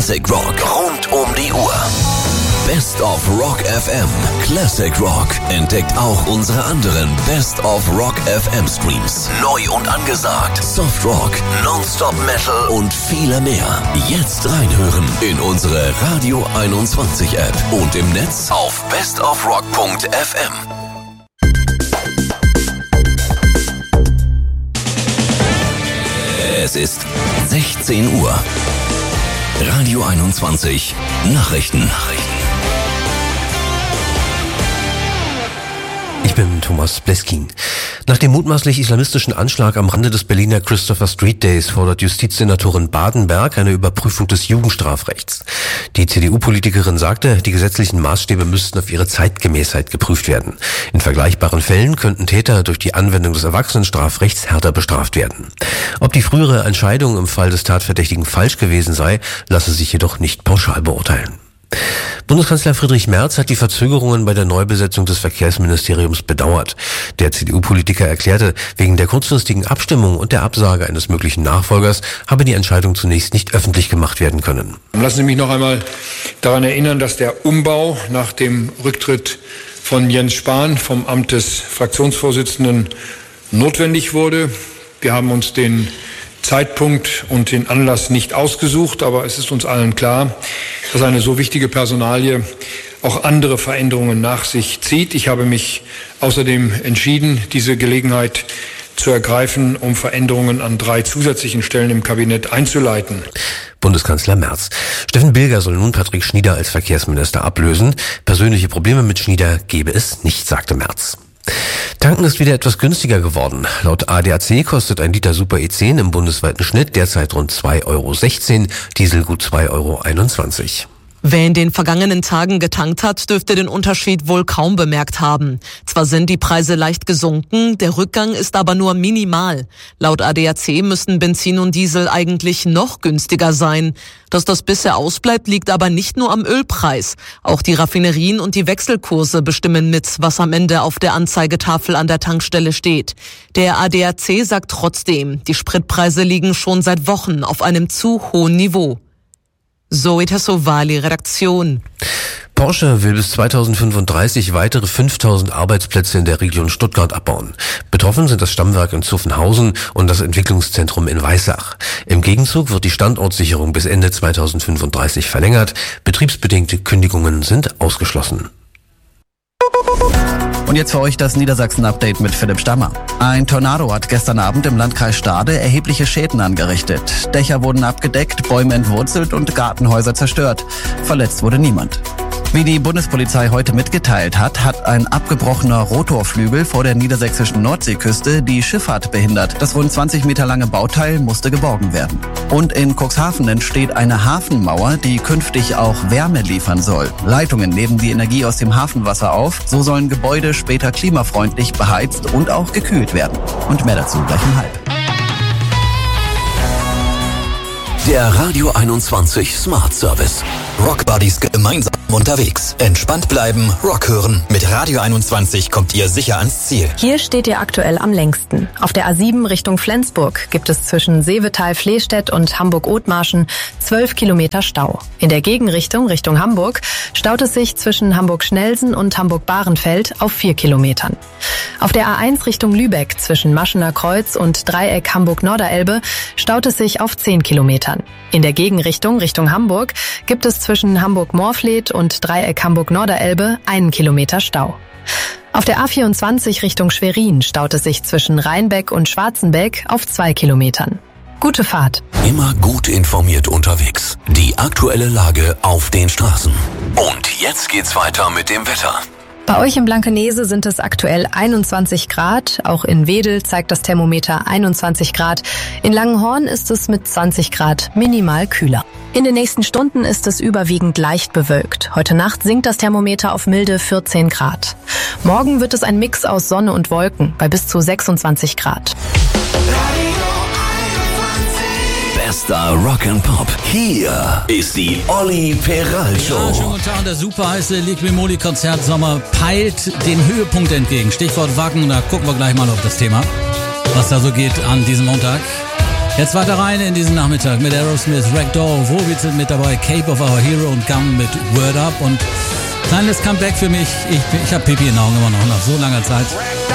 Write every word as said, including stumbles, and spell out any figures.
Classic Rock rund um die Uhr. Best of Rock F M. Classic Rock. Entdeckt auch unsere anderen Best of Rock F M Streams. Neu und angesagt. Soft Rock, Nonstop Metal und viele mehr. Jetzt reinhören in unsere Radio einundzwanzig App und im Netz auf bestofrock punkt f m. Es ist sechzehn Uhr. Radio einundzwanzig Nachrichten. Ich bin Thomas Bleskin. Nach dem mutmaßlich islamistischen Anschlag am Rande des Berliner Christopher Street Days fordert Justizsenatorin Badenberg eine Überprüfung des Jugendstrafrechts. Die C D U-Politikerin sagte, die gesetzlichen Maßstäbe müssten auf ihre Zeitgemäßheit geprüft werden. In vergleichbaren Fällen könnten Täter durch die Anwendung des Erwachsenenstrafrechts härter bestraft werden. Ob die frühere Entscheidung im Fall des Tatverdächtigen falsch gewesen sei, lasse sich jedoch nicht pauschal beurteilen. Bundeskanzler Friedrich Merz hat die Verzögerungen bei der Neubesetzung des Verkehrsministeriums bedauert. Der C D U-Politiker erklärte, wegen der kurzfristigen Abstimmung und der Absage eines möglichen Nachfolgers habe die Entscheidung zunächst nicht öffentlich gemacht werden können. Lassen Sie mich noch einmal daran erinnern, dass der Umbau nach dem Rücktritt von Jens Spahn vom Amt des Fraktionsvorsitzenden notwendig wurde. Wir haben uns den Zeitpunkt und den Anlass nicht ausgesucht, aber es ist uns allen klar, dass eine so wichtige Personalie auch andere Veränderungen nach sich zieht. Ich habe mich außerdem entschieden, diese Gelegenheit zu ergreifen, um Veränderungen an drei zusätzlichen Stellen im Kabinett einzuleiten. Bundeskanzler Merz. Steffen Bilger soll nun Patrick Schnieder als Verkehrsminister ablösen. Persönliche Probleme mit Schnieder gebe es nicht, sagte Merz. Tanken ist wieder etwas günstiger geworden. Laut A D A C kostet ein Liter Super E zehn im bundesweiten Schnitt derzeit rund zwei Euro sechzehn, Diesel gut zwei Euro einundzwanzig. Wer in den vergangenen Tagen getankt hat, dürfte den Unterschied wohl kaum bemerkt haben. Zwar sind die Preise leicht gesunken, der Rückgang ist aber nur minimal. Laut A D A C müssten Benzin und Diesel eigentlich noch günstiger sein. Dass das bisher ausbleibt, liegt aber nicht nur am Ölpreis. Auch die Raffinerien und die Wechselkurse bestimmen mit, was am Ende auf der Anzeigetafel an der Tankstelle steht. Der A D A C sagt trotzdem, die Spritpreise liegen schon seit Wochen auf einem zu hohen Niveau. Zoe Tassovali, Redaktion. Porsche will bis zweitausendfünfunddreißig weitere fünftausend Arbeitsplätze in der Region Stuttgart abbauen. Betroffen sind das Stammwerk in Zuffenhausen und das Entwicklungszentrum in Weissach. Im Gegenzug wird die Standortsicherung bis Ende zweitausendfünfunddreißig verlängert. Betriebsbedingte Kündigungen sind ausgeschlossen. Und jetzt für euch das Niedersachsen-Update mit Philipp Stammer. Ein Tornado hat gestern Abend im Landkreis Stade erhebliche Schäden angerichtet. Dächer wurden abgedeckt, Bäume entwurzelt und Gartenhäuser zerstört. Verletzt wurde niemand. Wie die Bundespolizei heute mitgeteilt hat, hat ein abgebrochener Rotorflügel vor der niedersächsischen Nordseeküste die Schifffahrt behindert. Das rund zwanzig Meter lange Bauteil musste geborgen werden. Und in Cuxhaven entsteht eine Hafenmauer, die künftig auch Wärme liefern soll. Leitungen nehmen die Energie aus dem Hafenwasser auf. So sollen Gebäude später klimafreundlich beheizt und auch gekühlt werden. Und mehr dazu gleich um halb. Der Radio einundzwanzig Smart Service. Rock Buddies gemeinsam unterwegs. Entspannt bleiben, Rock hören. Mit Radio einundzwanzig kommt ihr sicher ans Ziel. Hier steht ihr aktuell am längsten. Auf der A sieben Richtung Flensburg gibt es zwischen Seevetal-Flehstedt und Hamburg-Othmarschen zwölf Kilometer Stau. In der Gegenrichtung Richtung Hamburg staut es sich zwischen Hamburg-Schnelsen und Hamburg-Bahrenfeld auf vier Kilometern. Auf der A eins Richtung Lübeck zwischen Maschener Kreuz und Dreieck Hamburg-Norderelbe staut es sich auf zehn Kilometern. In der Gegenrichtung Richtung Hamburg gibt es zwischen Hamburg-Moorfleet und Dreieck Hamburg-Norderelbe einen Kilometer Stau. Auf der A vierundzwanzig Richtung Schwerin staut es sich zwischen Rheinbeck und Schwarzenbeck auf zwei Kilometern. Gute Fahrt. Immer gut informiert unterwegs. Die aktuelle Lage auf den Straßen. Und jetzt geht's weiter mit dem Wetter. Bei euch in Blankenese sind es aktuell einundzwanzig Grad. Auch in Wedel zeigt das Thermometer einundzwanzig Grad. In Langenhorn ist es mit zwanzig Grad minimal kühler. In den nächsten Stunden ist es überwiegend leicht bewölkt. Heute Nacht sinkt das Thermometer auf milde vierzehn Grad. Morgen wird es ein Mix aus Sonne und Wolken bei bis zu sechsundzwanzig Grad. Bester Rock'n'Pop. Hier ist die Olli Peral Show. Ja, schönen guten Tag. Der super heiße Liquimoli-Konzert Sommer peilt den Höhepunkt entgegen. Stichwort Wacken, da gucken wir gleich mal auf das Thema, was da so geht an diesem Montag. Jetzt weiter rein in diesen Nachmittag mit Aerosmith, Ragdoll, Wurwitz sind mit dabei, Cape of Our Hero und Gum mit Word Up und kleines Comeback für mich. Ich, ich habe Pipi in den Augen immer noch nach so langer Zeit.